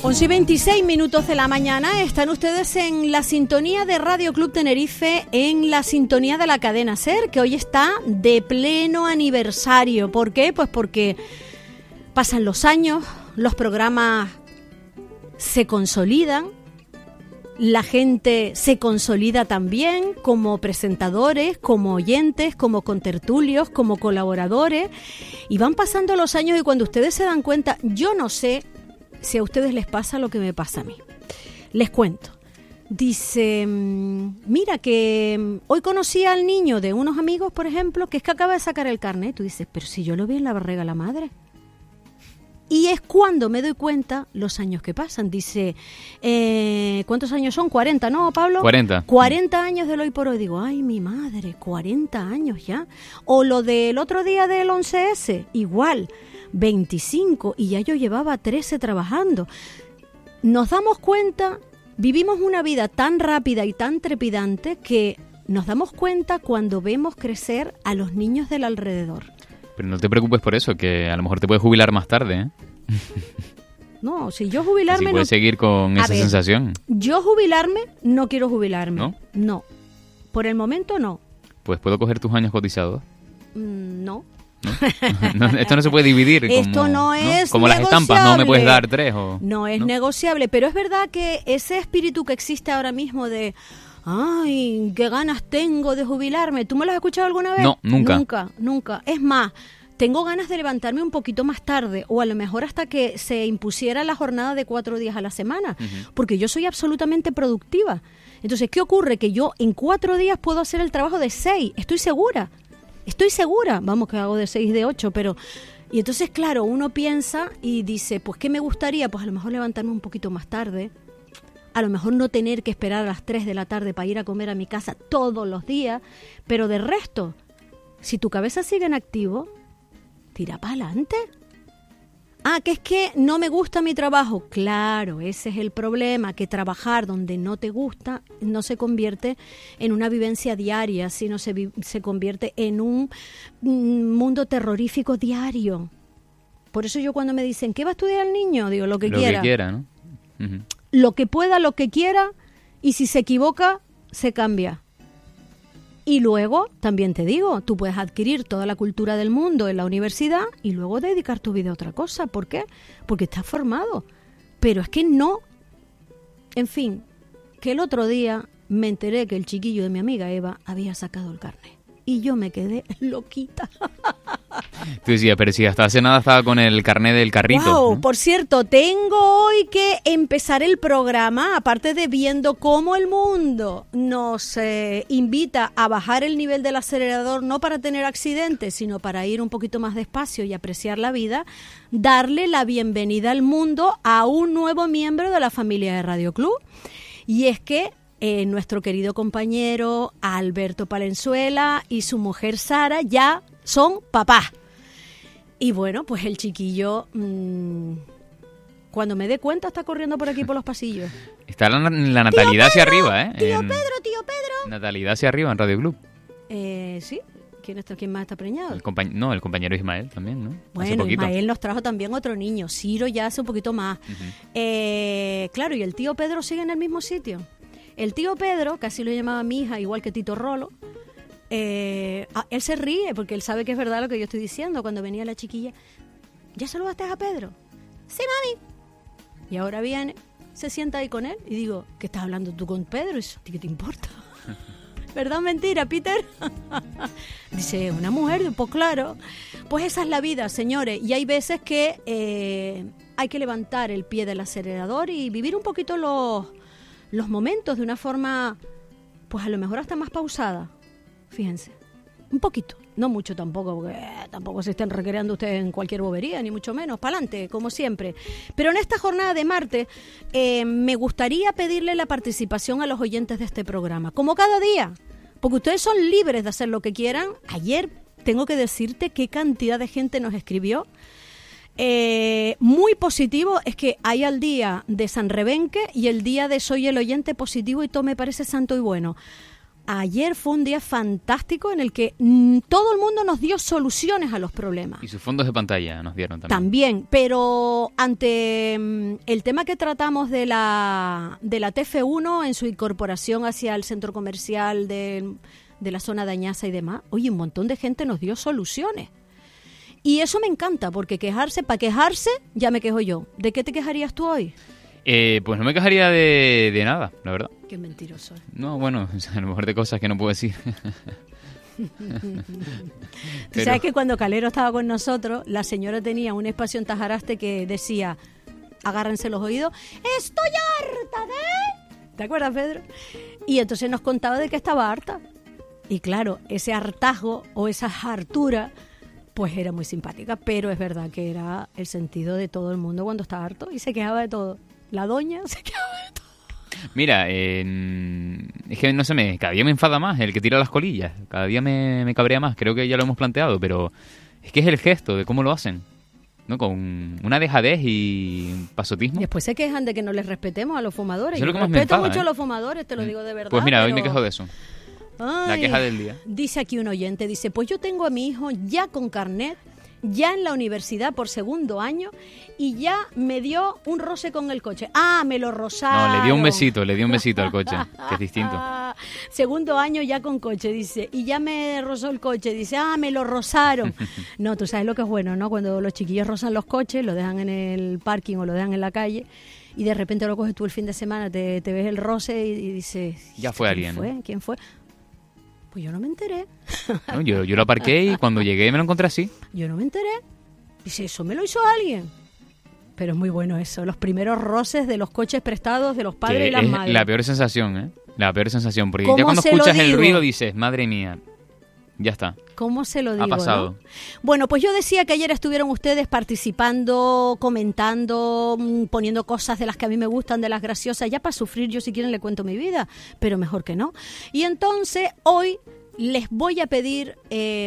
11:26 de la mañana, están ustedes en la sintonía de Radio Club Tenerife, en la sintonía de la cadena SER, que hoy está de pleno aniversario. ¿Por qué? Pues porque pasan los años, los programas se consolidan, la gente se consolida también como presentadores, como oyentes, como contertulios, como colaboradores, y van pasando los años y cuando ustedes se dan cuenta, yo no sé si a ustedes les pasa lo que me pasa a mí. Les cuento. Dice, mira que hoy conocí al niño de unos amigos, por ejemplo, que es que acaba de sacar el carnet. Tú dices, pero si yo lo vi en la barriga de la madre. Y es cuando me doy cuenta los años que pasan. Dice, ¿cuántos años son? 40, ¿no, Pablo? 40. 40 años del hoy por hoy. Digo, ay, mi madre, 40 años ya. O lo del otro día del 11S, igual, 25, y ya yo llevaba 13 trabajando. Nos damos cuenta, vivimos una vida tan rápida y tan trepidante que nos damos cuenta cuando vemos crecer a los niños del alrededor. Pero no te preocupes por eso, que a lo mejor te puedes jubilar más tarde, ¿eh? No, si yo jubilarme... Así puedes seguir con esa sensación. Yo jubilarme, no quiero jubilarme. ¿No? No. Por el momento, no. Pues ¿puedo coger tus años cotizados? No. No, esto no se puede dividir. Esto no es como las estampas, no me puedes dar 3 o... No es negociable, pero es verdad que ese espíritu que existe ahora mismo de... Ay, qué ganas tengo de jubilarme. ¿Tú me lo has escuchado alguna vez? No, nunca. Nunca. Es más, tengo ganas de levantarme un poquito más tarde o a lo mejor hasta que se impusiera la jornada de 4 días a la semana, porque yo soy absolutamente productiva. Entonces, ¿qué ocurre? Que yo en 4 días puedo hacer el trabajo de 6. Estoy segura. Vamos, que hago de 6 de 8, pero... Y entonces, claro, uno piensa y dice, pues, ¿qué me gustaría? Pues a lo mejor levantarme un poquito más tarde. A lo mejor no tener que esperar a las 3 de la tarde para ir a comer a mi casa todos los días, pero de resto, si tu cabeza sigue en activo, tira para adelante. Ah, que es que no me gusta mi trabajo. Claro, ese es el problema, que trabajar donde no te gusta no se convierte en una vivencia diaria, sino se convierte en un mundo terrorífico diario. Por eso yo cuando me dicen, ¿qué va a estudiar el niño? Digo, lo que quiera. Lo que quiera, ¿no? Lo que pueda, lo que quiera, y si se equivoca, se cambia. Y luego, también te digo, tú puedes adquirir toda la cultura del mundo en la universidad y luego dedicar tu vida a otra cosa. ¿Por qué? Porque estás formado. Pero es que no... En fin, que el otro día me enteré que el chiquillo de mi amiga Eva había sacado el carnet. Y yo me quedé loquita. Tú decías, pero si hasta hace nada estaba con el carnet del carrito. Wow, ¿no? Por cierto, tengo hoy que empezar el programa, aparte de viendo cómo el mundo nos invita a bajar el nivel del acelerador, no para tener accidentes, sino para ir un poquito más despacio y apreciar la vida, darle la bienvenida al mundo a un nuevo miembro de la familia de Radio Club. Y es que nuestro querido compañero Alberto Palenzuela y su mujer Sara ya son papás. Y bueno, pues el chiquillo, cuando me dé cuenta, está corriendo por aquí por los pasillos. Está la natalidad hacia arriba, ¿eh? Tío Pedro. Natalidad hacia arriba en Radio Club. Sí. ¿Quién más está preñado? El compañero Ismael también, ¿no? Bueno, Ismael nos trajo también otro niño. Ciro ya hace un poquito más. Claro, y el tío Pedro sigue en el mismo sitio. El tío Pedro, que así lo llamaba mi hija, igual que Tito Rolo, él se ríe porque él sabe que es verdad lo que yo estoy diciendo. Cuando venía la chiquilla, ¿ya saludaste a Pedro? Sí, mami. Y ahora viene, se sienta ahí con él y digo, ¿qué estás hablando tú con Pedro? Eso, ¿qué te importa? ¿Verdad o mentira, Peter? Dice, una mujer, pues claro. Pues esa es la vida, señores. Y hay veces que hay que levantar el pie del acelerador y vivir un poquito los momentos de una forma, pues a lo mejor hasta más pausada. Fíjense, un poquito, no mucho tampoco, porque tampoco se estén recreando ustedes en cualquier bobería, ni mucho menos, pa'lante, como siempre. Pero en esta jornada de martes me gustaría pedirle la participación a los oyentes de este programa, como cada día, porque ustedes son libres de hacer lo que quieran. Ayer tengo que decirte qué cantidad de gente nos escribió. Muy positivo es que hay el día de San Rebenque y el día de Soy el oyente positivo y todo me parece santo y bueno. ayer fue un día fantástico en el que todo el mundo nos dio soluciones a los problemas. Y sus fondos de pantalla nos dieron también. También, pero ante el tema que tratamos de la TF1 en su incorporación hacia el centro comercial de la zona de Añaza y demás, oye, un montón de gente nos dio soluciones. Y eso me encanta, porque para quejarse, ya me quejo yo. ¿De qué te quejarías tú hoy? Pues no me quejaría de nada, la verdad. Qué mentiroso. No, bueno, a lo mejor de cosas que no puedo decir. Tú sabes que cuando Calero estaba con nosotros, la señora tenía un espacio en Tajaraste que decía, agárrense los oídos, ¡estoy harta de...! ¿Te acuerdas, Pedro? Y entonces nos contaba de que estaba harta. Y claro, ese hartazgo o esa hartura, pues era muy simpática, pero es verdad que era el sentido de todo el mundo cuando estaba harto y se quejaba de todo. La doña se quejaba de todo. Mira, es que no sé, cada día me enfada más el que tira las colillas, cada día me cabrea más, creo que ya lo hemos planteado, pero es que es el gesto de cómo lo hacen, ¿no? Con una dejadez y un pasotismo. Después se quejan de que no les respetemos a los fumadores. Yo respeto mucho a los fumadores, te lo digo de verdad. Pues mira, pero... hoy me quejo de eso. Ay, la queja del día. Dice aquí un oyente, dice, pues yo tengo a mi hijo ya con carnet, ya en la universidad por segundo año y ya me dio un roce con el coche. Ah, me lo rozaron. No, le dio un besito al coche, que es distinto. Segundo año ya con coche, dice, y ya me rozó el coche, dice, me lo rozaron. No, tú sabes lo que es bueno, ¿no? Cuando los chiquillos rozan los coches, lo dejan en el parking o lo dejan en la calle y de repente lo coges tú el fin de semana, te ves el roce y dices... Ya fue alguien. ¿Quién fue? Pues yo no me enteré. No, yo lo aparqué y cuando llegué me lo encontré así. Yo no me enteré. Dice, eso me lo hizo alguien. Pero es muy bueno eso, los primeros roces de los coches prestados de los padres que y las es madres. La peor sensación, ¿eh? La peor sensación, porque ¿Cómo ya cuando se lo escuchas el digo? ruido dices, madre mía, ya está. ¿Cómo se lo digo? Ha pasado. ¿No? Bueno, pues yo decía que ayer estuvieron ustedes participando, comentando, poniendo cosas de las que a mí me gustan, de las graciosas. Ya para sufrir yo si quieren le cuento mi vida, pero mejor que no. Y entonces hoy les voy a pedir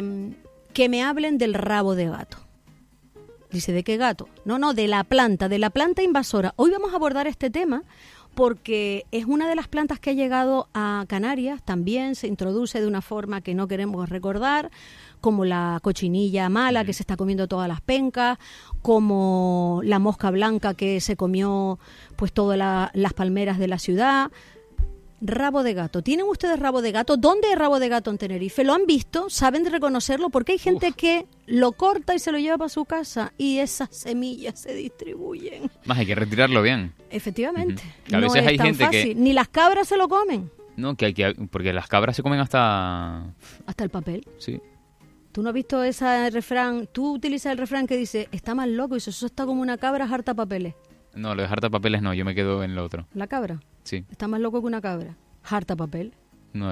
que me hablen del rabo de gato. Dice, ¿de qué gato? No, de la planta invasora. Hoy vamos a abordar este tema porque es una de las plantas que ha llegado a Canarias, también se introduce de una forma que no queremos recordar, como la cochinilla mala que se está comiendo todas las pencas, como la mosca blanca que se comió pues todas las palmeras de la ciudad. Rabo de gato. ¿Tienen ustedes rabo de gato? ¿Dónde hay rabo de gato en Tenerife? ¿Lo han visto? ¿Saben de reconocerlo? Porque hay gente que lo corta y se lo lleva para su casa y esas semillas se distribuyen. Más hay que retirarlo bien. Efectivamente. A No veces es hay tan gente fácil. que... Ni las cabras se lo comen. No, porque las cabras se comen hasta el papel. Sí. ¿Tú no has visto ese refrán? Tú utilizas el refrán que dice, está más loco, y eso está como una cabra harta papeles. No, lo de harta papeles no, yo me quedo en lo otro. ¿La cabra? Sí. Está más loco que una cabra. Harta papel. No,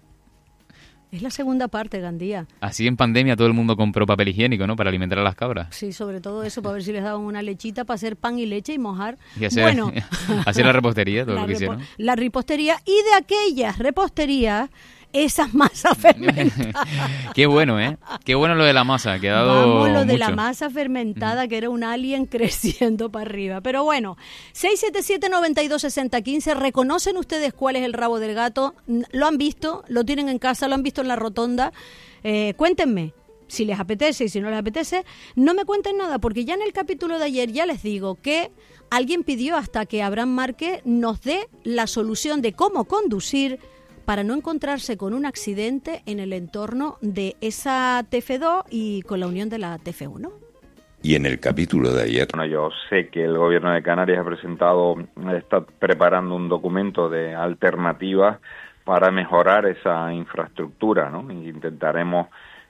Es la segunda parte, Gandía. Así en pandemia todo el mundo compró papel higiénico, ¿no? Para alimentar a las cabras. Sí, sobre todo eso, para ver si les daban una lechita para hacer pan y leche y mojar. Y hacer, bueno, hacer la repostería, todo lo que hicieron. La repostería y de aquellas reposterías, esas masas fermentadas. Qué bueno, ¿eh? Qué bueno lo de la masa, que ha dado Vamos, lo de mucho. la masa fermentada, que era un alien creciendo para arriba. Pero bueno, 677-926015, ¿reconocen ustedes cuál es el rabo del gato? ¿Lo han visto? ¿Lo tienen en casa? ¿Lo han visto en la rotonda? Cuéntenme. Si les apetece y si no les apetece, no me cuenten nada, porque ya en el capítulo de ayer ya les digo que alguien pidió hasta que Abraham Márquez nos dé la solución de cómo conducir para no encontrarse con un accidente en el entorno de esa TF2 y con la unión de la TF1. Y en el capítulo de ayer... Bueno, yo sé que el gobierno de Canarias está preparando un documento de alternativas para mejorar esa infraestructura, ¿no? Intentaremos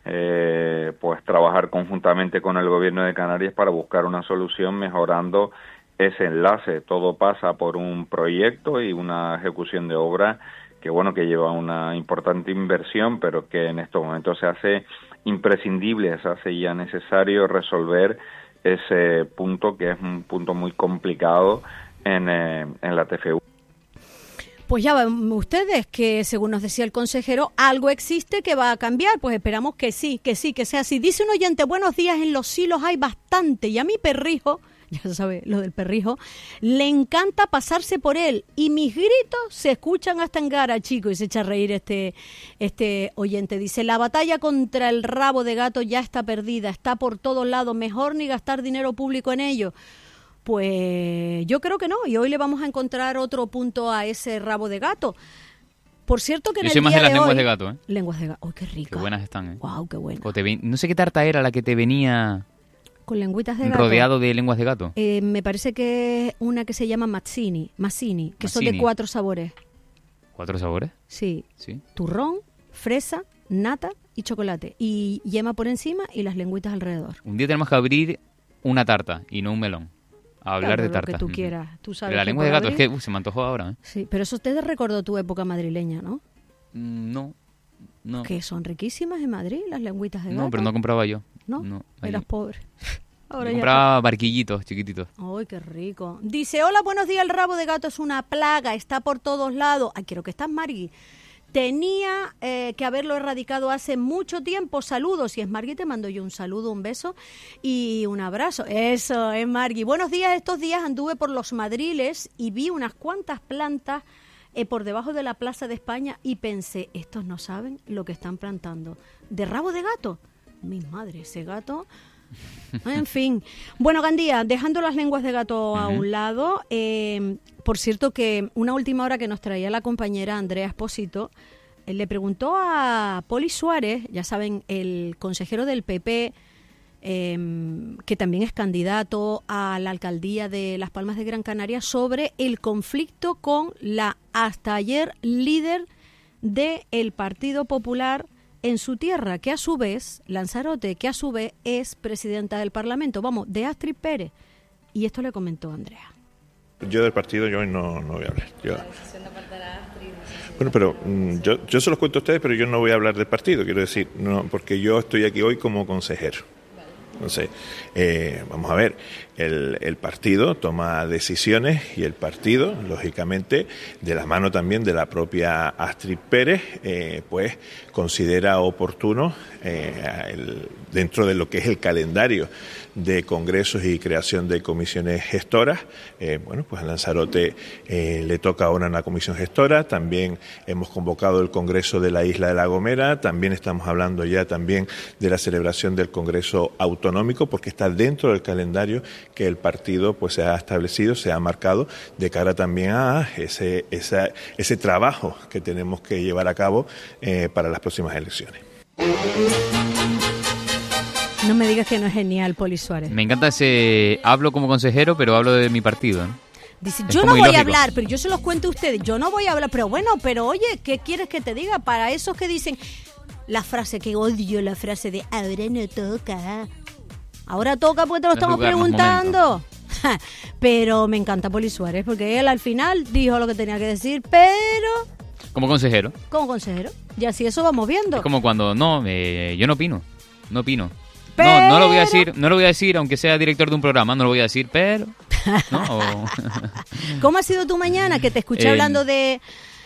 pues trabajar conjuntamente con el gobierno de Canarias para buscar una solución mejorando ese enlace. Todo pasa por un proyecto y una ejecución de obra que lleva una importante inversión, pero que en estos momentos se hace imprescindible, se hace ya necesario resolver ese punto, que es un punto muy complicado en la TFU. Pues ya ven ustedes que, según nos decía el consejero, algo existe que va a cambiar. Pues esperamos que sí, que sea así. Dice un oyente, buenos días, en los silos hay bastante, y a mi perrijo ya sabe, lo del perrijo, le encanta pasarse por él y mis gritos se escuchan hasta en Gara, chico, y se echa a reír este oyente. Dice, la batalla contra el rabo de gato ya está perdida, está por todos lados, mejor ni gastar dinero público en ello. Pues yo creo que no, y hoy le vamos a encontrar otro punto a ese rabo de gato. Por cierto que en Yo el soy más día de las de lenguas hoy, de gato, ¿eh? Lenguas de gato, ¡oh, qué rica! Qué buenas están, ¿eh? ¡Wow, qué buena! No sé qué tarta era la que te venía Con lengüitas de gato. rodeado de lenguas de gato. Me parece que es una que se llama Mazzini, que son de 4 sabores. ¿4 sabores? Sí. Sí. Turrón, fresa, nata y chocolate. Y yema por encima y las lengüitas alrededor. Un día tenemos que abrir una tarta y no un melón. A hablar Claro, de tartas. lo que tú quieras. Tú sabes Pero la que lengua de por gato abrir- es que se me antojó ahora, ¿eh? Sí, pero eso te recordó tu época madrileña, ¿no? No. Que son riquísimas en Madrid, las lengüitas de gato. No, pero no compraba yo. ¿No? ahí. Eras pobre. Ahora Yo ya compraba barquillitos chiquititos. ¡Ay, qué rico! Dice, hola, buenos días, el rabo de gato es una plaga, está por todos lados. Ay, quiero que estás, Margui. Tenía que haberlo erradicado hace mucho tiempo. Saludos. Y es Margui, te mando yo un saludo, un beso y un abrazo. Eso, es Margui. Buenos días. Estos días anduve por los Madriles y vi unas cuantas plantas por debajo de la Plaza de España y pensé, estos no saben lo que están plantando. ¿De rabo de gato? Mi madre, ese gato... En fin. Bueno, Gandía, dejando las lenguas de gato a un lado, por cierto que una última hora que nos traía la compañera Andrea Esposito, le preguntó a Poli Suárez, ya saben, el consejero del PP, que también es candidato a la alcaldía de Las Palmas de Gran Canaria, sobre el conflicto con la hasta ayer líder del Partido Popular en su tierra, que a su vez, Lanzarote, que a su vez es presidenta del Parlamento, de Astrid Pérez. Y esto le comentó Andrea. Yo del partido yo hoy no voy a hablar. Bueno, pero yo se los cuento a ustedes, pero yo no voy a hablar del partido, quiero decir, no, porque yo estoy aquí hoy como consejero. Entonces, vamos a ver, el partido toma decisiones y el partido, lógicamente, de la mano también de la propia Astrid Pérez, pues considera oportuno, dentro de lo que es el calendario de congresos y creación de comisiones gestoras, bueno, pues a Lanzarote le toca ahora una comisión gestora, también hemos convocado el Congreso de la Isla de La Gomera, también estamos hablando ya también de la celebración del Congreso Autonómico, porque está dentro del calendario que el partido pues se ha establecido, se ha marcado de cara también a ese trabajo que tenemos que llevar a cabo para las próximas elecciones. No me digas que no es genial, Poli Suárez. Me encanta ese... Hablo como consejero, pero hablo de mi partido, ¿no? Dice, Es yo como no voy ilógico. a hablar, pero yo se los cuento a ustedes. Yo no voy a hablar, pero bueno, pero oye, ¿qué quieres que te diga? Para esos que dicen la frase, que odio la frase de ahora no toca. Ahora toca porque te lo No estamos tocar, más preguntando. Pero me encanta Poli Suárez, porque él al final dijo lo que tenía que decir, pero Como consejero. como consejero. Y así eso vamos viendo. Es como cuando... No, yo no opino. No opino. Pero- No lo voy a decir, aunque sea director de un programa, no lo voy a decir, pero... ¿no? ¿Cómo ha sido tu mañana? Que te escuché hablando del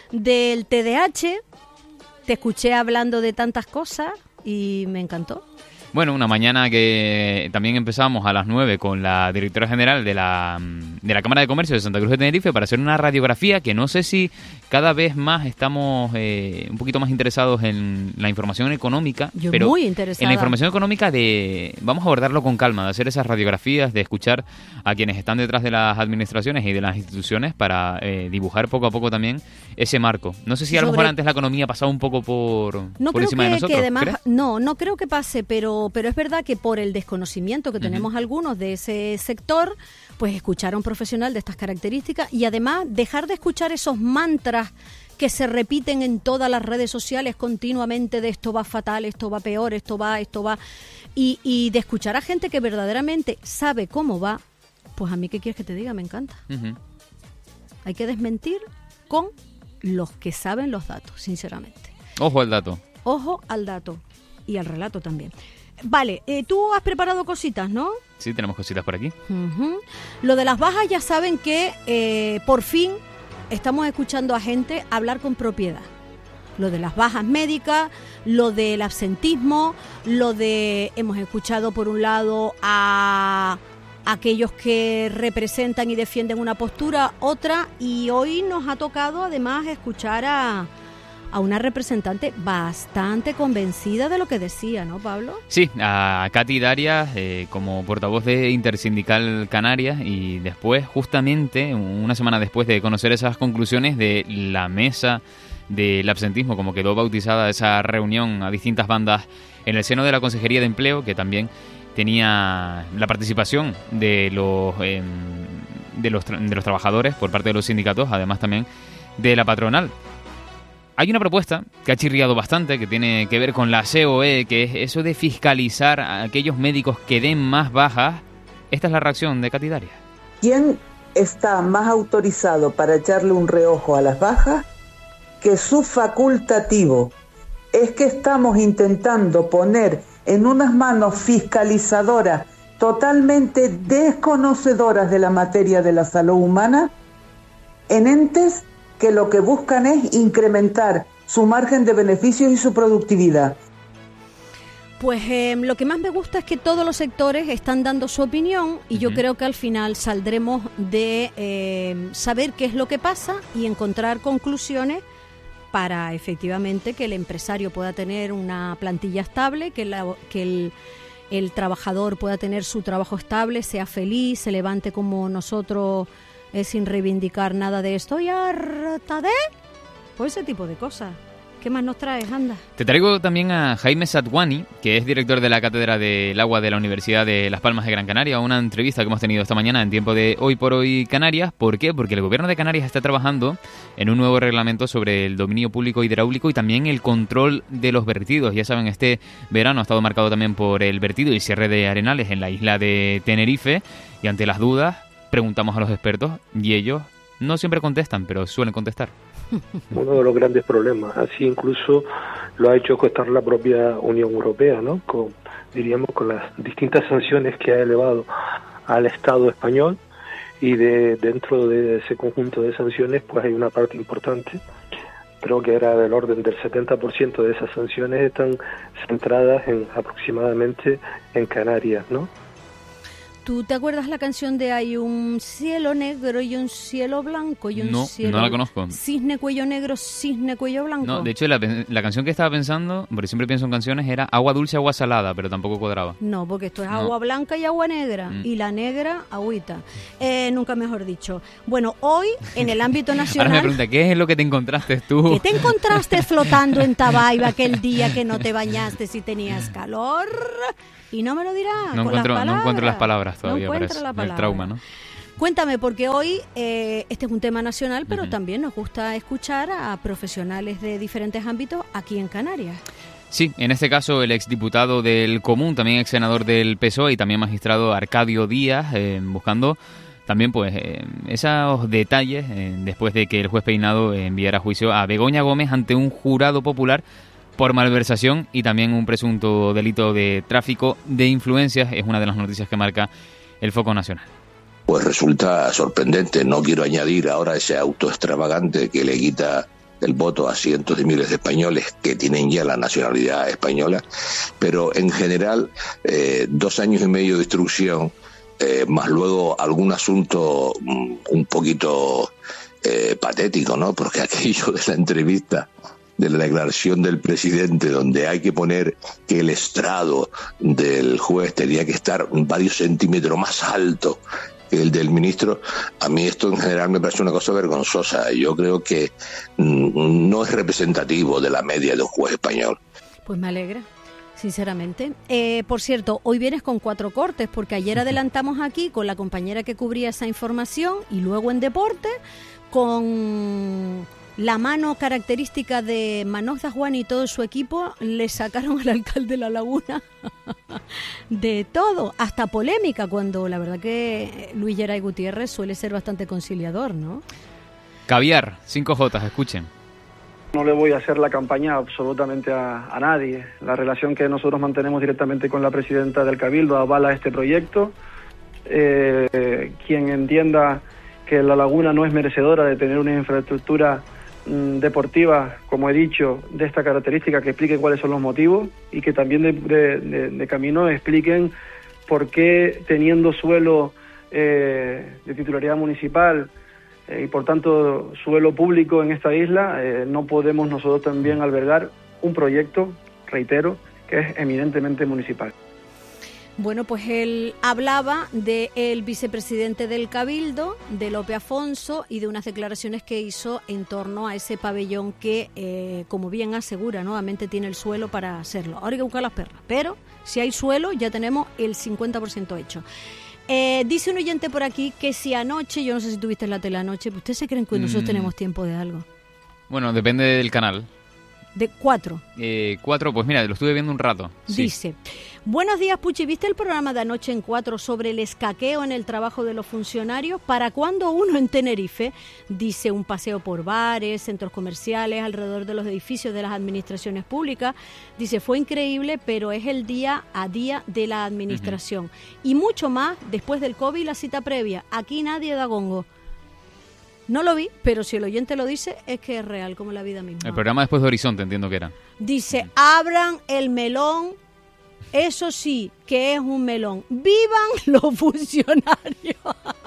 TDAH, te escuché hablando de tantas cosas y me encantó. Bueno, una mañana que también empezamos a las 9 con la directora general de la Cámara de Comercio de Santa Cruz de Tenerife para hacer una radiografía que no sé si cada vez más estamos un poquito más interesados en la información económica. Yo pero muy interesada. en la información económica vamos a abordarlo con calma, de hacer esas radiografías, de escuchar a quienes están detrás de las administraciones y de las instituciones para dibujar poco a poco también ese marco. No sé si a lo mejor antes la economía pasaba un poco por No creo encima de nosotros. que además, ¿crees? no creo que pase, pero es verdad que por el desconocimiento que tenemos algunos de ese sector, pues escuchar a un profesional de estas características y además dejar de escuchar esos mantras que se repiten en todas las redes sociales continuamente de esto va fatal, esto va peor, esto va, y de escuchar a gente que verdaderamente sabe cómo va, pues a mí, ¿qué quieres que te diga? Me encanta. Ujú. Hay que desmentir con los que saben los datos, sinceramente. Ojo al dato. Ojo al dato y al relato también. Vale, tú has preparado cositas, ¿no? Sí, tenemos cositas por aquí. Ujú. Lo de las bajas, ya saben que por fin estamos escuchando a gente hablar con propiedad. Lo de las bajas médicas, lo del absentismo, hemos escuchado por un lado a aquellos que representan y defienden una postura, otra, y hoy nos ha tocado además escuchar a una representante bastante convencida de lo que decía, ¿no, Pablo? Sí, a Katy Darias como portavoz de Intersindical Canarias, y después, justamente, una semana después de conocer esas conclusiones de la mesa del absentismo, como quedó bautizada esa reunión a distintas bandas en el seno de la Consejería de Empleo, que también tenía la participación de los trabajadores por parte de los sindicatos, además también de la patronal. Hay una propuesta que ha chirriado bastante, que tiene que ver con la COE, que es eso de fiscalizar a aquellos médicos que den más bajas. Esta es la reacción de Katy Darias. ¿Quién está más autorizado para echarle un reojo a las bajas que su facultativo? Es que estamos intentando poner en unas manos fiscalizadoras totalmente desconocedoras de la materia de la salud humana, en entes que lo que buscan es incrementar su margen de beneficios y su productividad. Pues lo que más me gusta es que todos los sectores están dando su opinión, y yo creo que al final saldremos de saber qué es lo que pasa y encontrar conclusiones para efectivamente que el empresario pueda tener una plantilla estable, que el trabajador pueda tener su trabajo estable, sea feliz, se levante como nosotros, sin reivindicar nada de estoy harta de... Pues ese tipo de cosas. ¿Qué más nos traes, anda? Te traigo también a Jaime Satwani, que es director de la Cátedra del Agua de la Universidad de Las Palmas de Gran Canaria, una entrevista que hemos tenido esta mañana en tiempo de Hoy por Hoy Canarias. ¿Por qué? Porque el Gobierno de Canarias está trabajando en un nuevo reglamento sobre el dominio público hidráulico y también el control de los vertidos. Ya saben, este verano ha estado marcado también por el vertido y cierre de arenales en la isla de Tenerife, y ante las dudas preguntamos a los expertos y ellos no siempre contestan, pero suelen contestar. Uno de los grandes problemas, así incluso lo ha hecho costar la propia Unión Europea, ¿no? Diríamos con las distintas sanciones que ha elevado al Estado español, y dentro de ese conjunto de sanciones pues hay una parte importante, creo que era del orden del 70% de esas sanciones están centradas aproximadamente en Canarias, ¿no? ¿Tú te acuerdas la canción de Hay un cielo negro y un cielo blanco y un cielo... No la conozco. Cisne cuello negro, cisne cuello blanco. No, de hecho la canción que estaba pensando, porque siempre pienso en canciones, era Agua dulce, agua salada, pero tampoco cuadraba. No, porque esto es agua blanca y agua negra, y la negra, agüita. Nunca mejor dicho. Bueno, hoy, en el ámbito nacional... Ahora me pregunta, ¿qué es lo que te encontraste tú? ¿Qué te encontraste flotando en Tabaiba aquel día que no te bañaste si tenías calor? Y no me lo dirás. No encuentro las palabras todavía para eso. El trauma, ¿no? Cuéntame, porque hoy este es un tema nacional, pero también nos gusta escuchar a profesionales de diferentes ámbitos aquí en Canarias. Sí, en este caso el exdiputado del Común, también ex senador del PSOE y también magistrado Arcadio Díaz, buscando también pues esos detalles después de que el juez Peinado enviara a juicio a Begoña Gómez ante un jurado popular por malversación y también un presunto delito de tráfico de influencias. Es una de las noticias que marca el foco nacional. Pues resulta sorprendente, no quiero añadir ahora ese auto extravagante que le quita el voto a cientos de miles de españoles que tienen ya la nacionalidad española, pero en general 2 años y medio de instrucción, más luego algún asunto un poquito patético, ¿no? Porque aquello de la entrevista, de la declaración del presidente, donde hay que poner que el estrado del juez tenía que estar varios centímetros más alto que el del ministro, a mí esto en general me parece una cosa vergonzosa. Yo creo que no es representativo de la media de un juez español. Pues me alegra, sinceramente. Por cierto, hoy vienes con 4 cortes, porque ayer adelantamos aquí con la compañera que cubría esa información, y luego en deporte con la mano característica de Manoj Dhawani y todo su equipo. Le sacaron al alcalde de La Laguna de todo, hasta polémica, cuando la verdad que Luis Geray Gutiérrez suele ser bastante conciliador, ¿no? Caviar, 5J, escuchen. No le voy a hacer la campaña absolutamente a nadie. La relación que nosotros mantenemos directamente con la presidenta del Cabildo avala este proyecto. Quien entienda que La Laguna no es merecedora de tener una infraestructura deportiva, como he dicho, de esta característica, que expliquen cuáles son los motivos, y que también de camino expliquen por qué teniendo suelo de titularidad municipal y por tanto suelo público en esta isla, no podemos nosotros también albergar un proyecto, reitero, que es eminentemente municipal. Bueno, pues él hablaba del vicepresidente del Cabildo, de Lope Afonso, y de unas declaraciones que hizo en torno a ese pabellón que, como bien asegura, nuevamente tiene el suelo para hacerlo. Ahora hay que buscar las perras, pero si hay suelo ya tenemos el 50% hecho. Dice un oyente por aquí que si anoche, yo no sé si tuviste la tele anoche, ¿ustedes se creen que nosotros tenemos tiempo de algo? Bueno, depende del canal. De 4. 4, pues mira, lo estuve viendo un rato. Sí. Dice, buenos días, Puchi, ¿viste el programa de anoche en 4 sobre el escaqueo en el trabajo de los funcionarios? ¿Para cuándo uno en Tenerife? Dice, un paseo por bares, centros comerciales, alrededor de los edificios de las administraciones públicas. Dice, fue increíble, pero es el día a día de la administración. Y mucho más después del COVID y la cita previa. Aquí nadie da gongo. No lo vi, pero si el oyente lo dice, es que es real, como la vida misma. El programa después de Horizonte, entiendo que era. Dice, abran el melón, eso sí, que es un melón. ¡Vivan los funcionarios!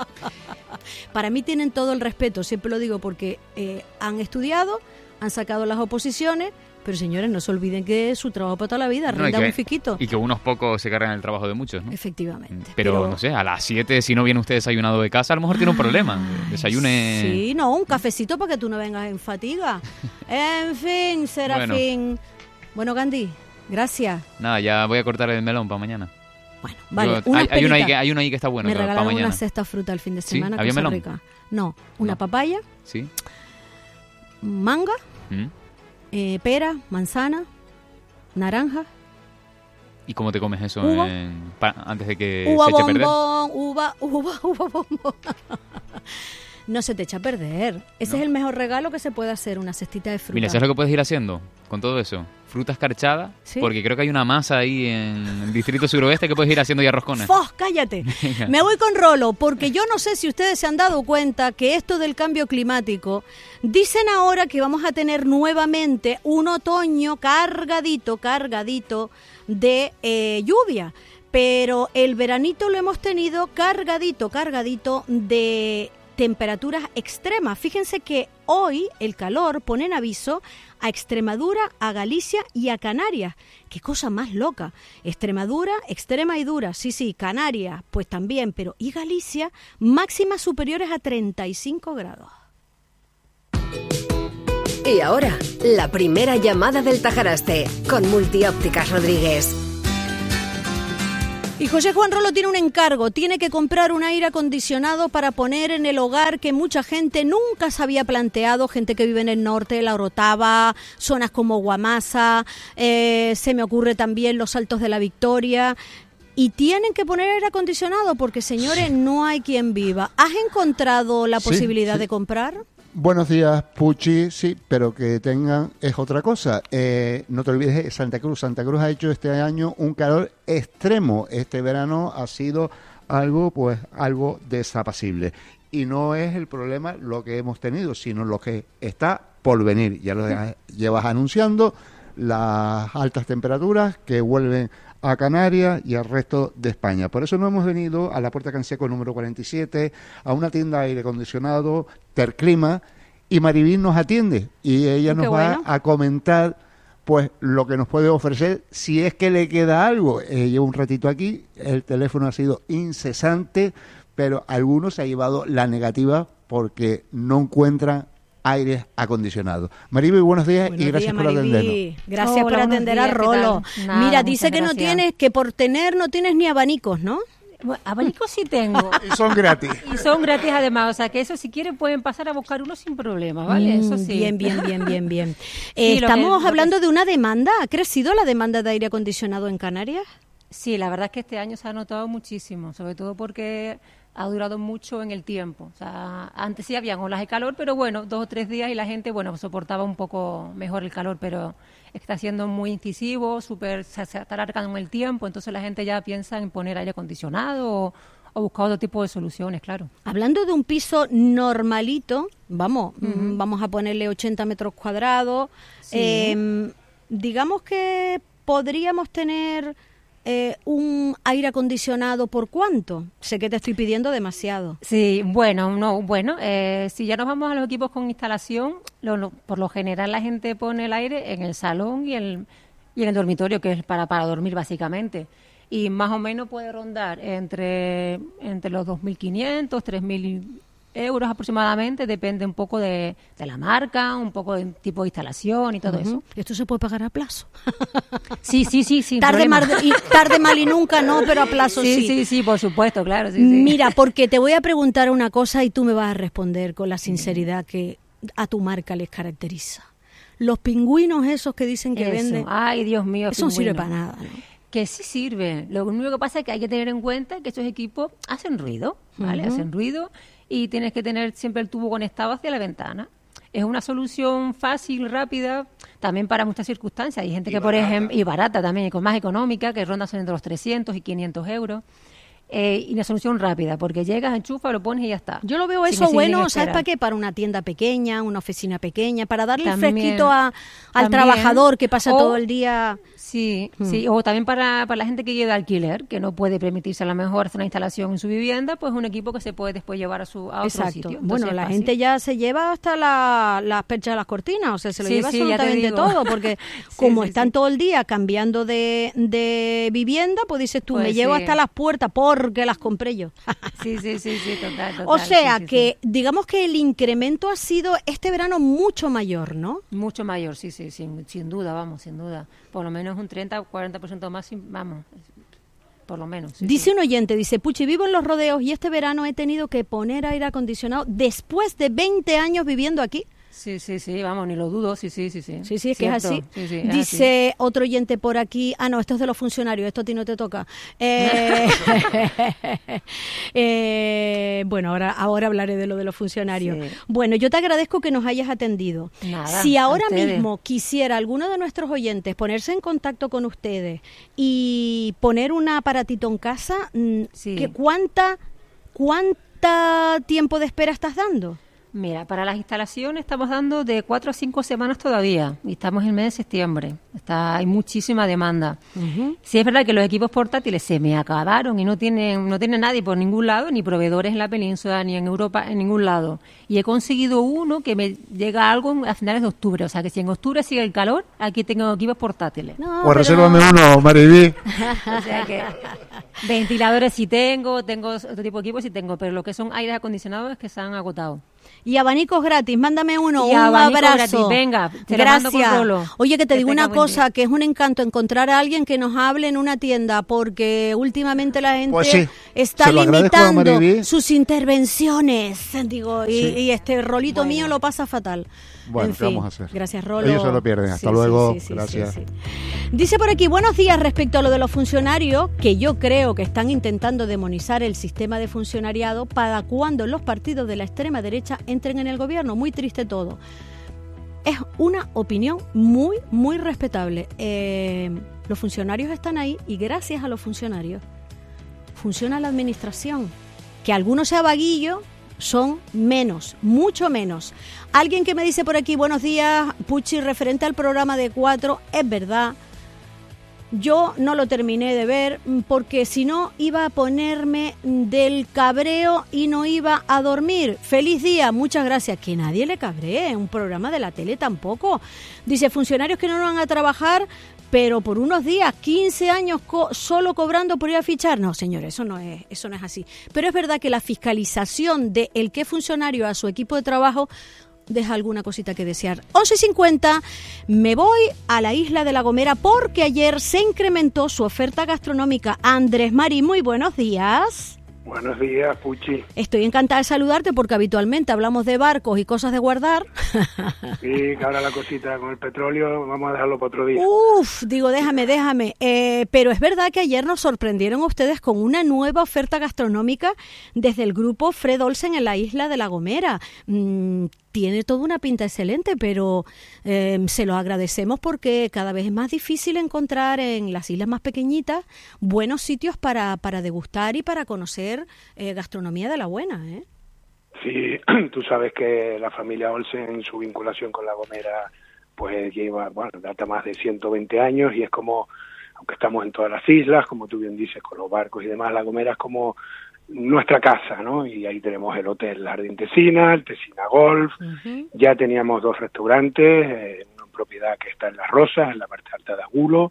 Para mí tienen todo el respeto, siempre lo digo, porque han estudiado, han sacado las oposiciones, pero señores, no se olviden que es su trabajo para toda la vida, rinda un fiquito. Y que unos pocos se cargan el trabajo de muchos, ¿no? Efectivamente. Pero no sé, a las 7, si no viene usted desayunado de casa, a lo mejor tiene un problema. Desayune... Sí, no, un cafecito para que tú no vengas en fatiga. En fin, Serafín. Bueno, Gandhi, gracias. Nada, ya voy a cortar el melón para mañana. Bueno, vale. Hay uno ahí que está bueno. Me para regalaron mañana. una cesta fruta el fin de semana. ¿Sí? ¿Había melón? Rica. No, una papaya. Sí. Manga. Pera, manzana, naranja. ¿Y cómo te comes eso antes de que uva se eche a perder? Uva bombón. No se te echa a perder. Ese es el mejor regalo que se puede hacer, una cestita de fruta. Mira, ¿sabes lo que puedes ir haciendo con todo eso? Fruta escarchada, ¿sí? Porque creo que hay una masa ahí en el distrito suroeste que puedes ir haciendo ya roscones. ¡Fos! ¡Cállate! Me voy con Rolo, porque yo no sé si ustedes se han dado cuenta que esto del cambio climático, dicen ahora que vamos a tener nuevamente un otoño cargadito de lluvia. Pero el veranito lo hemos tenido cargadito de temperaturas extremas. Fíjense que hoy el calor pone en aviso a Extremadura, a Galicia y a Canarias. ¡Qué cosa más loca! Extremadura, extrema y dura. Sí, Canarias, pues también, pero ¿y Galicia? Máximas superiores a 35 grados. Y ahora, la primera llamada del Tajaraste, con Multiópticas Rodríguez. Y José Juan Rolo tiene un encargo, tiene que comprar un aire acondicionado para poner en el hogar que mucha gente nunca se había planteado, gente que vive en el norte, La Orotava, zonas como Guamasa, se me ocurre también los Altos de la Victoria, y tienen que poner aire acondicionado porque, señores, no hay quien viva. ¿Has encontrado la posibilidad de comprar? Buenos días, Puchi, sí, pero que tengan es otra cosa. No te olvides de Santa Cruz. Santa Cruz ha hecho este año un calor extremo. Este verano ha sido algo desapacible. Y no es el problema lo que hemos tenido, sino lo que está por venir. Ya lo llevas anunciando, las altas temperaturas que vuelven a Canarias y al resto de España. Por eso no hemos venido a la Puerta Canseco número 47, a una tienda de aire acondicionado, Terclima, y Maribín nos atiende y ella nos va a comentar pues lo que nos puede ofrecer si es que le queda algo. Llevo un ratito aquí, el teléfono ha sido incesante, pero algunos se ha llevado la negativa porque no encuentran aire acondicionado. Maribel, buenos días y gracias por atendernos. Gracias por atender a Rolo. Mira, dice que por tener no tienes ni abanicos, ¿no? Bueno, abanicos sí tengo. Y son gratis. Y son gratis además, o sea que eso si quieren pueden pasar a buscar uno sin problema, ¿vale? Eso sí. Bien. Estamos hablando de una demanda. ¿Ha crecido la demanda de aire acondicionado en Canarias? Sí, la verdad es que este año se ha notado muchísimo, sobre todo porque ha durado mucho en el tiempo. O sea, antes sí habían olas de calor, pero bueno, 2 o 3 días y la gente, soportaba un poco mejor el calor, pero está siendo muy incisivo, se está alargando en el tiempo, entonces la gente ya piensa en poner aire acondicionado o buscar otro tipo de soluciones, claro. Hablando de un piso normalito, vamos a ponerle 80 metros cuadrados, digamos que podríamos tener un aire acondicionado por cuánto? Sé que te estoy pidiendo demasiado. Sí, si ya nos vamos a los equipos con instalación, por lo general la gente pone el aire en el salón y en el dormitorio, que es para dormir básicamente. Y más o menos puede rondar entre los 2.500, 3.000 euros aproximadamente, depende un poco de la marca, un poco del tipo de instalación y todo eso. ¿Esto se puede pagar a plazo? Sí. Tarde mal y nunca no, pero a plazo sí. Sí, por supuesto, claro. Sí. Mira, porque te voy a preguntar una cosa y tú me vas a responder con la sinceridad que a tu marca les caracteriza. Los pingüinos esos que dicen que venden... Ay, Dios mío, eso no sirve para nada, ¿no? Que sí sirve. Lo único que pasa es que hay que tener en cuenta que estos equipos hacen ruido, ¿vale? Hacen ruido y tienes que tener siempre el tubo conectado hacia la ventana. Es una solución fácil, rápida, también para muchas circunstancias. Hay gente que, por ejemplo, y barata también, y más económica, que ronda entre los 300 y 500 euros. Y una solución rápida, porque llegas, enchufas, lo pones y ya está. Yo lo veo eso bueno, ¿sabes para qué? Para una tienda pequeña, una oficina pequeña, para darle también, fresquito al trabajador que pasa todo el día. Sí, o también para la gente que lleva alquiler, que no puede permitirse a lo mejor hacer una instalación en su vivienda, pues un equipo que se puede después llevar a otro sitio. Entonces, bueno, la gente ya se lleva hasta las perchas de las cortinas, o sea, se lo lleva absolutamente todo, porque como están todo el día cambiando de vivienda, pues dices tú, me llevo hasta las puertas porque las compré yo. Sí, total. O sea, digamos que el incremento ha sido este verano mucho mayor, ¿no? Mucho mayor, sí, sin duda. Por lo menos un 30 o 40% más, vamos, por lo menos. Dice un oyente, dice, Puchi, vivo en Los Rodeos y este verano he tenido que poner aire acondicionado después de 20 años viviendo aquí. Sí, vamos, ni lo dudo, sí. Sí, es que es así. Sí, dice otro oyente por aquí, no, esto es de los funcionarios, esto a ti no te toca. Bueno, ahora hablaré de lo de los funcionarios. Sí. Bueno, yo te agradezco que nos hayas atendido. Nada, si ahora mismo quisiera alguno de nuestros oyentes ponerse en contacto con ustedes y poner un aparatito en casa, ¿cuánta tiempo de espera estás dando? Mira, para las instalaciones estamos dando de 4 a 5 semanas todavía y estamos en el mes de septiembre. Hay muchísima demanda. Sí, es verdad que los equipos portátiles se me acabaron y no tiene nadie por ningún lado, ni proveedores en la península, ni en Europa, en ningún lado. Y he conseguido uno que me llega algo a finales de octubre. O sea, que si en octubre sigue el calor, aquí tengo equipos portátiles. Pues resérvame uno, Mariví. O sea que ventiladores sí tengo otro tipo de equipos sí tengo, pero lo que son aires acondicionados es que se han agotado. Y abanicos gratis, mándame uno, un abrazo. Gratis. Venga, gracias. Oye, que te digo una cosa, que es un encanto encontrar a alguien que nos hable en una tienda, porque últimamente la gente está limitando sus intervenciones. Digo, y este rolito mío lo pasa fatal. Bueno, ¿qué vamos a hacer? Gracias, Rolo. Ellos se lo pierden. Hasta luego. Gracias. Sí. Dice por aquí, buenos días respecto a lo de los funcionarios, que yo creo que están intentando demonizar el sistema de funcionariado para cuando los partidos de la extrema derecha entren en el gobierno. Muy triste todo. Es una opinión muy, muy respetable. Los funcionarios están ahí y gracias a los funcionarios funciona la administración. Que algunos sea vaguillo, son menos, mucho menos. Alguien que me dice por aquí, buenos días, Puchi, referente al programa de 4, es verdad. Yo no lo terminé de ver porque si no iba a ponerme del cabreo y no iba a dormir. Feliz día, muchas gracias. Que nadie le cabree, un programa de la tele tampoco. Dice, funcionarios que no van a trabajar, pero por unos días, 15 años solo cobrando por ir a fichar. No, señor, eso no es así. Pero es verdad que la fiscalización de el que funcionario a su equipo de trabajo deja alguna cosita que desear. 11:50, me voy a la isla de La Gomera porque ayer se incrementó su oferta gastronómica. Andrés Marí, muy buenos días. Buenos días, Puchi. Estoy encantada de saludarte porque habitualmente hablamos de barcos y cosas de guardar. Sí, que ahora la cosita con el petróleo vamos a dejarlo para otro día. Digo, déjame. Pero es verdad que ayer nos sorprendieron ustedes con una nueva oferta gastronómica desde el grupo Fred Olsen en la isla de La Gomera. Tiene toda una pinta excelente, pero se lo agradecemos porque cada vez es más difícil encontrar en las islas más pequeñitas buenos sitios para degustar y para conocer gastronomía de la buena, ¿eh? Sí, tú sabes que la familia Olsen, en su vinculación con La Gomera, pues lleva, data más de 120 años y es como aunque estamos en todas las islas, como tú bien dices, con los barcos y demás, La Gomera es como nuestra casa, ¿no? Y ahí tenemos el Hotel Jardín Tesina, el Tesina Golf, ya teníamos 2 restaurantes, una propiedad que está en Las Rosas, en la parte alta de Agulo,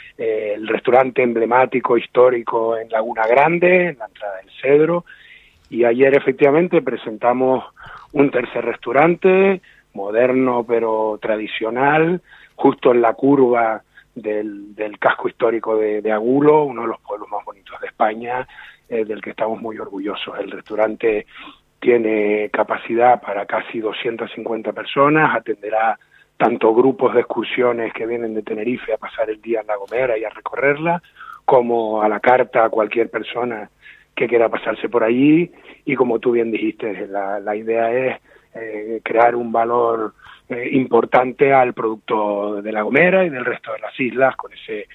el restaurante emblemático histórico en Laguna Grande, en la entrada del Cedro, y ayer efectivamente presentamos un tercer restaurante, moderno pero tradicional, justo en la curva del casco histórico de Agulo, uno de los pueblos más bonitos de España, del que estamos muy orgullosos. El restaurante tiene capacidad para casi 250 personas, atenderá tanto grupos de excursiones que vienen de Tenerife a pasar el día en La Gomera y a recorrerla, como a la carta a cualquier persona que quiera pasarse por allí, y como tú bien dijiste, la idea es crear un valor importante al producto de La Gomera y del resto de las islas, con ese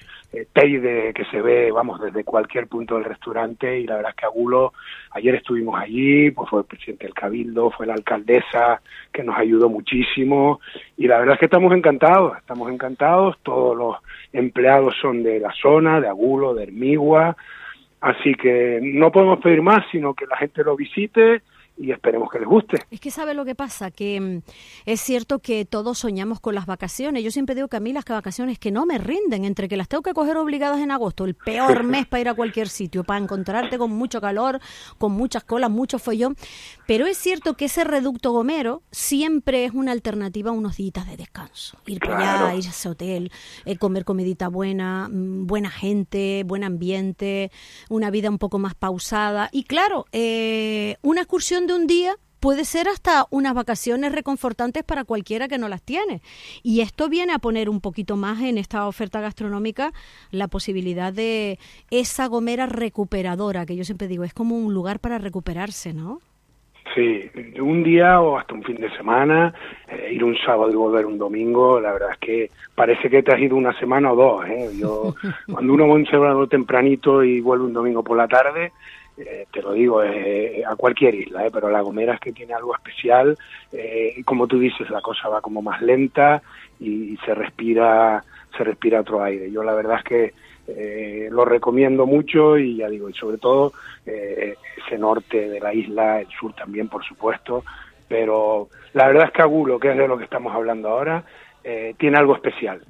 teide que se ve, vamos, desde cualquier punto del restaurante. Y la verdad es que Agulo, ayer estuvimos allí, pues fue el presidente del Cabildo, fue la alcaldesa, que nos ayudó muchísimo, y la verdad es que estamos encantados, todos los empleados son de la zona, de Agulo, de Hermigua, así que no podemos pedir más, sino que la gente lo visite y esperemos que les guste. Es que ¿sabe lo que pasa? Que es cierto que todos soñamos con las vacaciones. Yo siempre digo que a mí las vacaciones que no me rinden, entre que las tengo que coger obligadas en agosto, el peor mes para ir a cualquier sitio, para encontrarte con mucho calor, con muchas colas, mucho follón. Pero es cierto que ese reducto gomero siempre es una alternativa a unos días de descanso. Ir para allá, ir a ese hotel, comer comidita buena, buena gente, buen ambiente, una vida un poco más pausada. Y claro, una excursión de un día puede ser hasta unas vacaciones reconfortantes para cualquiera que no las tiene. Y esto viene a poner un poquito más en esta oferta gastronómica la posibilidad de esa Gomera recuperadora, que yo siempre digo, es como un lugar para recuperarse, ¿no? Sí, un día o hasta un fin de semana, ir un sábado y volver un domingo, la verdad es que parece que te has ido una semana o dos, ¿eh? Yo, cuando uno va un sábado tempranito y vuelve un domingo por la tarde, te lo digo, a cualquier isla, pero La Gomera es que tiene algo especial, y como tú dices, la cosa va como más lenta y se respira otro aire. Yo la verdad es que lo recomiendo mucho, y ya digo, y sobre todo ese norte de la isla, el sur también, por supuesto, pero la verdad es que Agulo, que es de lo que estamos hablando ahora, tiene algo especial,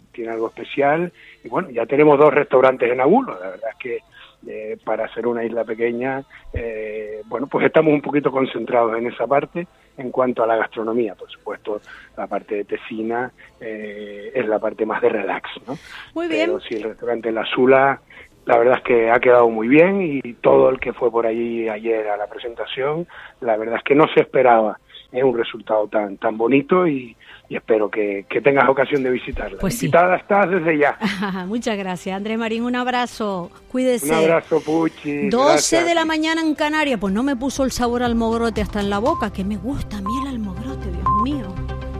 y bueno, ya tenemos 2 restaurantes en Agulo. La verdad es que para ser una isla pequeña, bueno, pues estamos un poquito concentrados en esa parte. En cuanto a la gastronomía, por supuesto, la parte de Tesina es la parte más de relax, ¿no? Muy bien. Pero sí, el restaurante La Sula, la verdad es que ha quedado muy bien, y todo el que fue por allí ayer a la presentación, la verdad es que no se esperaba un resultado tan bonito, y espero que tengas ocasión de visitarla. Pues invitada estás desde ya. Muchas gracias, Andrés Marín, un abrazo, cuídese. Un abrazo, Puchi. 12 gracias. de la mañana en Canarias, pues no me puso el sabor al almogrote hasta en la boca, que me gusta a mí el almogrote, Dios mío.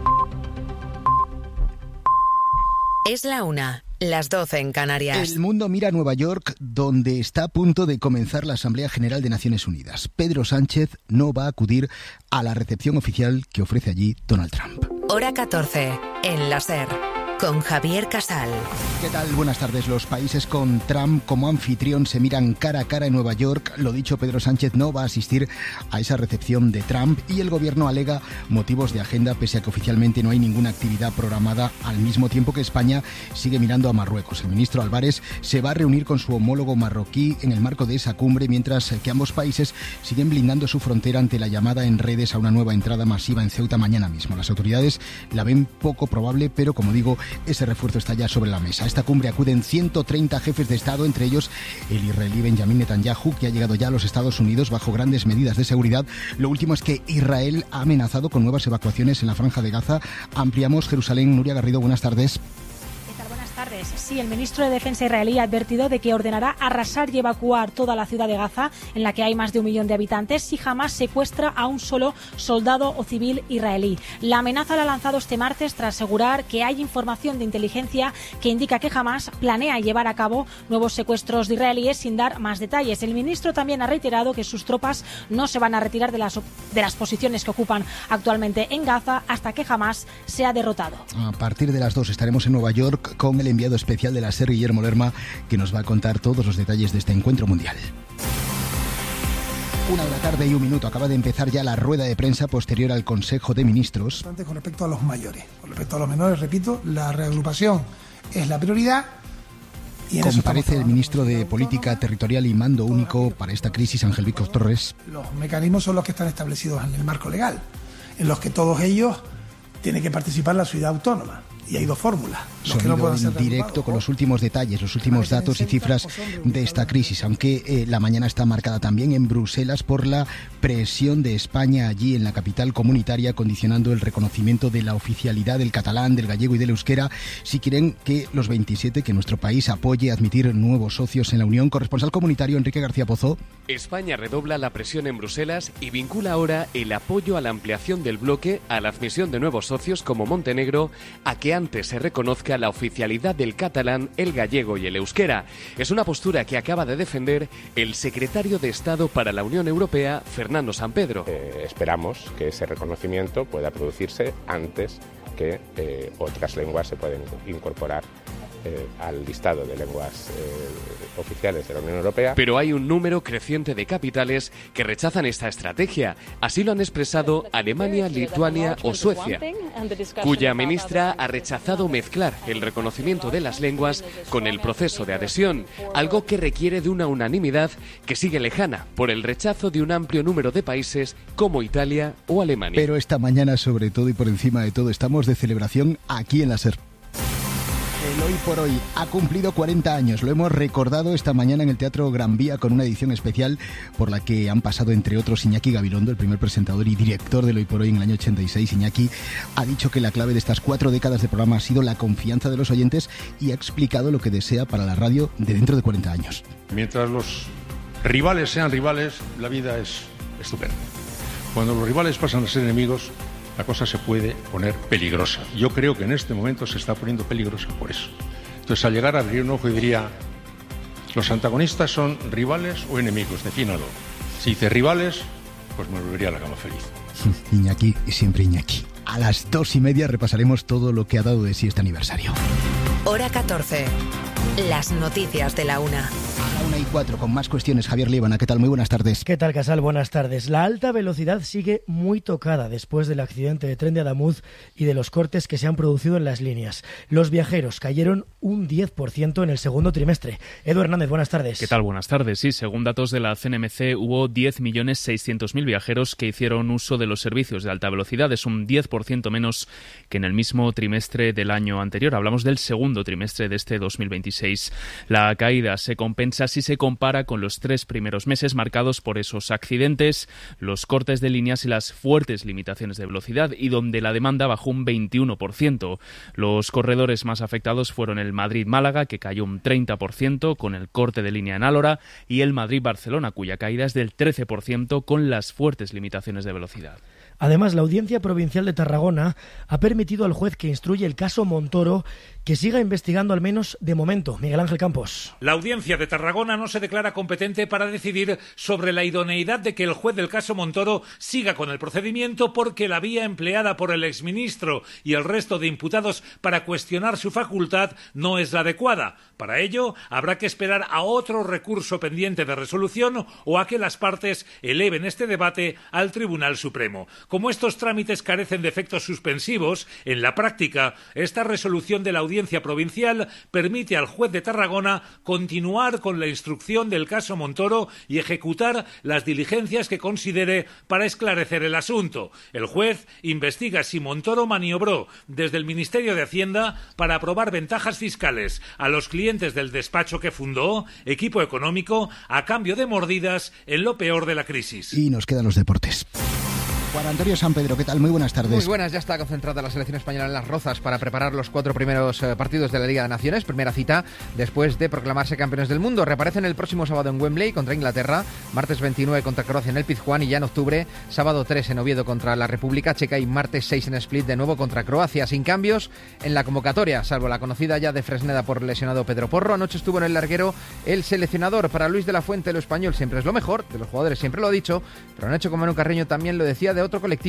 Es la 1, las 12 en Canarias. El mundo mira a Nueva York, donde está a punto de comenzar la Asamblea General de Naciones Unidas. Pedro Sánchez no va a acudir a la recepción oficial que ofrece allí Donald Trump. Hora 14, en la SER, con Javier Casal. ¿Qué tal? Buenas tardes. Los países con Trump como anfitrión se miran cara a cara en Nueva York. Lo dicho, Pedro Sánchez no va a asistir a esa recepción de Trump, y el gobierno alega motivos de agenda, pese a que oficialmente no hay ninguna actividad programada, al mismo tiempo que España sigue mirando a Marruecos. El ministro Álvarez se va a reunir con su homólogo marroquí en el marco de esa cumbre, mientras que ambos países siguen blindando su frontera ante la llamada en redes a una nueva entrada masiva en Ceuta mañana mismo. Las autoridades la ven poco probable, pero como digo, ese refuerzo está ya sobre la mesa. A esta cumbre acuden 130 jefes de Estado, entre ellos el israelí Benjamin Netanyahu, que ha llegado ya a los Estados Unidos bajo grandes medidas de seguridad. Lo último es que Israel ha amenazado con nuevas evacuaciones en la Franja de Gaza. Ampliamos Jerusalén. Nuria Garrido, buenas tardes. Buenas tardes. Sí, el ministro de Defensa israelí ha advertido de que ordenará arrasar y evacuar toda la ciudad de Gaza, en la que hay más de 1 millón de habitantes, si Hamás secuestra a un solo soldado o civil israelí. La amenaza la ha lanzado este martes tras asegurar que hay información de inteligencia que indica que Hamás planea llevar a cabo nuevos secuestros de israelíes, sin dar más detalles. El ministro también ha reiterado que sus tropas no se van a retirar de las posiciones que ocupan actualmente en Gaza hasta que Hamás sea derrotado. A partir de las 2 estaremos en Nueva York con el enviado enviado especial de la SER, Guillermo Lerma, que nos va a contar todos los detalles de este encuentro mundial. 1:00 y 1 minuto. Acaba de empezar ya la rueda de prensa posterior al Consejo de Ministros. Con respecto a los mayores. Con respecto a los menores, repito, la reagrupación es la prioridad. Comparece el ministro de Política Territorial y Mando Único para esta crisis, Ángel Víctor Torres. Los mecanismos son los que están establecidos en el marco legal, en los que todos ellos tienen que participar la ciudad autónoma. Y hay 2 fórmulas. Sonido en directo con los últimos detalles, los últimos datos y cifras de esta crisis, aunque la mañana está marcada también en Bruselas por la presión de España allí en la capital comunitaria, condicionando el reconocimiento de la oficialidad del catalán, del gallego y del euskera, si quieren que los 27, que nuestro país apoye admitir nuevos socios en la Unión. Corresponsal comunitario Enrique García Pozo. España redobla la presión en Bruselas y vincula ahora el apoyo a la ampliación del bloque a la admisión de nuevos socios como Montenegro, a que antes se reconozca la oficialidad del catalán, el gallego y el euskera. Es una postura que acaba de defender el secretario de Estado para la Unión Europea, Fernando Sampedro. Esperamos que ese reconocimiento pueda producirse antes que otras lenguas se pueden incorporar al listado de lenguas oficiales de la Unión Europea. Pero hay un número creciente de capitales que rechazan esta estrategia. Así lo han expresado Alemania, Lituania o Suecia, cuya ministra ha rechazado mezclar el reconocimiento de las lenguas con el proceso de adhesión, algo que requiere de una unanimidad que sigue lejana por el rechazo de un amplio número de países como Italia o Alemania. Pero esta mañana, sobre todo y por encima de todo, estamos de celebración aquí en la SER. El Hoy por Hoy ha cumplido 40 años. Lo hemos recordado esta mañana en el Teatro Gran Vía con una edición especial por la que han pasado, entre otros, Iñaki Gabilondo, el primer presentador y director del Hoy por Hoy en el año 86. Iñaki ha dicho que la clave de estas 4 décadas de programa ha sido la confianza de los oyentes y ha explicado lo que desea para la radio de dentro de 40 años. Mientras los rivales sean rivales, la vida es estupenda. Cuando los rivales pasan a ser enemigos, la cosa se puede poner peligrosa. Yo creo que en este momento se está poniendo peligrosa por eso. Entonces, al llegar a abrir un ojo, diría, ¿los antagonistas son rivales o enemigos? Defínalo. Si dice rivales, pues me volvería a la cama feliz. Iñaki y siempre Iñaki. A las 2:30 repasaremos todo lo que ha dado de sí este aniversario. Hora 14. Las noticias de la 1. A la 1:04 con más cuestiones. Javier Líbana, ¿qué tal? Muy buenas tardes. ¿Qué tal, Casal? Buenas tardes. La alta velocidad sigue muy tocada después del accidente de tren de Adamuz y de los cortes que se han producido en las líneas. Los viajeros cayeron un 10% en el segundo trimestre. Edu Hernández, buenas tardes. ¿Qué tal? Buenas tardes. Sí, según datos de la CNMC, hubo 10.600.000 viajeros que hicieron uso de los servicios de alta velocidad. Es un 10% menos que en el mismo trimestre del año anterior. Hablamos del segundo trimestre de este 2026. La caída se compensa si se compara con los 3 primeros meses marcados por esos accidentes, los cortes de líneas y las fuertes limitaciones de velocidad, y donde la demanda bajó un 21%. Los corredores más afectados fueron el Madrid-Málaga, que cayó un 30% con el corte de línea en Álora, y el Madrid-Barcelona, cuya caída es del 13% con las fuertes limitaciones de velocidad. Además, la Audiencia Provincial de Tarragona ha permitido al juez que instruye el caso Montoro que siga investigando, al menos de momento. Miguel Ángel Campos. La Audiencia de Tarragona no se declara competente para decidir sobre la idoneidad de que el juez del caso Montoro siga con el procedimiento, porque la vía empleada por el exministro y el resto de imputados para cuestionar su facultad no es la adecuada. Para ello, habrá que esperar a otro recurso pendiente de resolución o a que las partes eleven este debate al Tribunal Supremo. Como estos trámites carecen de efectos suspensivos, en la práctica, esta resolución de la Audiencia Provincial permite al juez de Tarragona continuar con la instrucción del caso Montoro y ejecutar las diligencias que considere para esclarecer el asunto. El juez investiga si Montoro maniobró desde el Ministerio de Hacienda para aprobar ventajas fiscales a los clientes del despacho que fundó, Equipo Económico, a cambio de mordidas en lo peor de la crisis. Y nos quedan los deportes. Juan Antonio Sampedro, ¿qué tal? Muy buenas tardes. Muy buenas, ya está concentrada la selección española en Las Rozas para preparar los 4 primeros partidos de la Liga de Naciones. Primera cita después de proclamarse campeones del mundo. Reaparecen el próximo sábado en Wembley contra Inglaterra, martes 29 contra Croacia en el Pizjuán, y ya en octubre, sábado 3 en Oviedo contra la República Checa y martes 6 en Split de nuevo contra Croacia. Sin cambios en la convocatoria, salvo la conocida ya de Fresneda por lesionado Pedro Porro. Anoche estuvo en el larguero el seleccionador. Para Luis de la Fuente, lo español siempre es lo mejor, de los jugadores siempre lo ha dicho, pero Nacho Comano Carreño también lo decía de otro colectivo.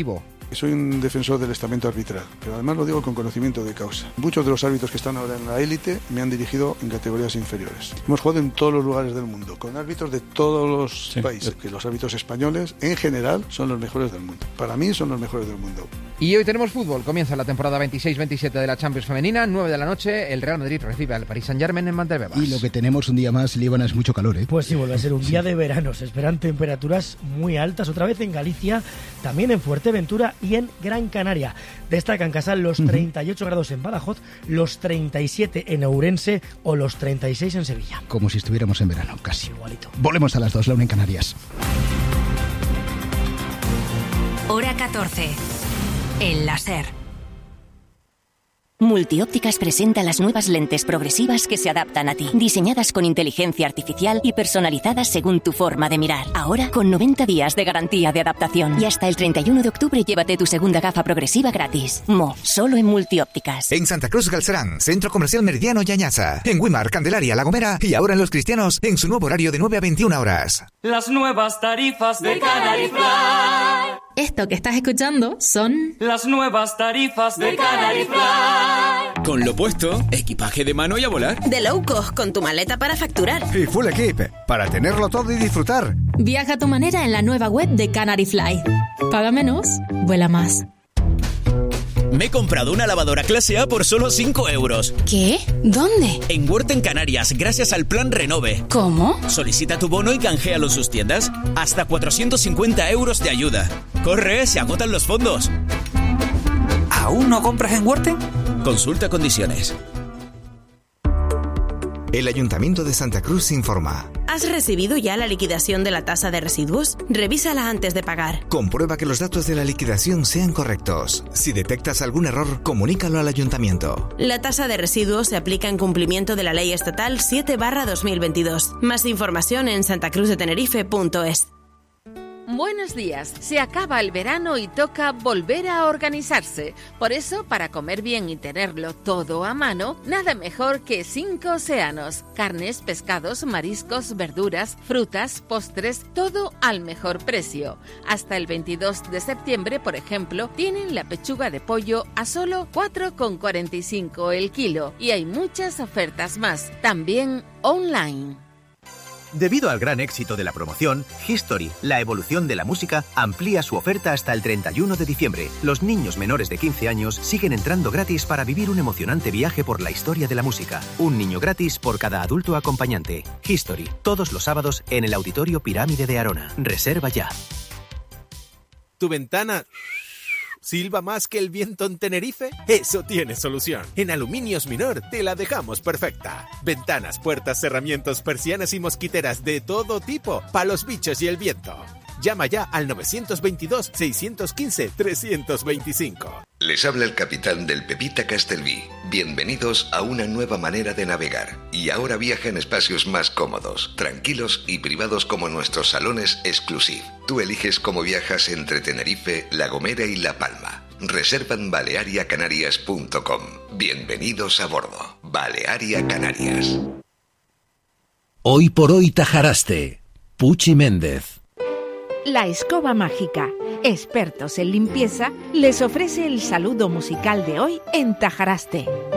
Soy un defensor del estamento arbitral, pero además lo digo con conocimiento de causa. Muchos de los árbitros que están ahora en la élite me han dirigido en categorías inferiores. Hemos jugado en todos los lugares del mundo, con árbitros de todos los países, que los árbitros españoles en general son los mejores del mundo. Para mí son los mejores del mundo. Y hoy tenemos fútbol. Comienza la temporada 26-27 de la Champions femenina, 9 de la noche, el Real Madrid recibe al Paris Saint-Germain en Mantebebas. Y lo que tenemos un día más, Líbana, es mucho calor, ¿eh? Pues sí, vuelve a ser un día de verano. Se esperan temperaturas muy altas, otra vez en Galicia, también en Fuerteventura y en Gran Canaria. Destacan Casal los 38 grados en Badajoz, los 37 en Ourense o los 36 en Sevilla. Como si estuviéramos en verano, casi. Igualito. Volvemos a las 2, la 1 en Canarias. Hora 14. El láser. Multiópticas presenta las nuevas lentes progresivas que se adaptan a ti, diseñadas con inteligencia artificial y personalizadas según tu forma de mirar. Ahora con 90 días de garantía de adaptación. Y hasta el 31 de octubre llévate tu segunda gafa progresiva gratis. Solo en Multiópticas. En Santa Cruz Galcerán, Centro Comercial Meridiano y Añaza. En Güímar, Candelaria, La Gomera y ahora en Los Cristianos en su nuevo horario de 9 a 21 horas. Las nuevas tarifas de Canary Fly. Esto que estás escuchando son las nuevas tarifas de Canary Fly. Con lo puesto, equipaje de mano y a volar. De low cost con tu maleta para facturar. Y full equip, para tenerlo todo y disfrutar. Viaja a tu manera en la nueva web de Canary Fly. Paga menos, vuela más. Me he comprado una lavadora clase A por solo 5 euros. ¿Qué? ¿Dónde? En Word en Canarias, gracias al plan Renove. ¿Cómo? Solicita tu bono y canjealo en sus tiendas. Hasta 450 euros de ayuda. ¡Corre! ¡Se agotan los fondos! ¿Aún no compras en Worten? Consulta condiciones. El Ayuntamiento de Santa Cruz informa. ¿Has recibido ya la liquidación de la tasa de residuos? Revísala antes de pagar. Comprueba que los datos de la liquidación sean correctos. Si detectas algún error, comunícalo al Ayuntamiento. La tasa de residuos se aplica en cumplimiento de la Ley Estatal 7/2022. Más información en santacruzdetenerife.es. Buenos días. Se acaba el verano y toca volver a organizarse. Por eso, para comer bien y tenerlo todo a mano, nada mejor que 5 océanos. Carnes, pescados, mariscos, verduras, frutas, postres, todo al mejor precio. Hasta el 22 de septiembre, por ejemplo, tienen la pechuga de pollo a solo 4,45 el kilo. Y hay muchas ofertas más, también online. Debido al gran éxito de la promoción, History, la evolución de la música, amplía su oferta hasta el 31 de diciembre. Los niños menores de 15 años siguen entrando gratis para vivir un emocionante viaje por la historia de la música. Un niño gratis por cada adulto acompañante. History, todos los sábados en el Auditorio Pirámide de Arona. Reserva ya. ¿Tu ventana silba más que el viento en Tenerife? Eso tiene solución. En Aluminios Minor te la dejamos perfecta. Ventanas, puertas, cerramientos, persianas y mosquiteras de todo tipo, para los bichos y el viento. Llama ya al 922-615-325. Les habla el capitán del Pepita Castelví. Bienvenidos a una nueva manera de navegar. Y ahora viaja en espacios más cómodos, tranquilos y privados como nuestros salones Exclusive. Tú eliges cómo viajas entre Tenerife, La Gomera y La Palma. Reserva en baleariacanarias.com. Bienvenidos a bordo. Balearia Canarias. Hoy por hoy Tajaraste. Puchi Méndez. La Escoba Mágica, expertos en limpieza, les ofrece el saludo musical de hoy en Tajaraste.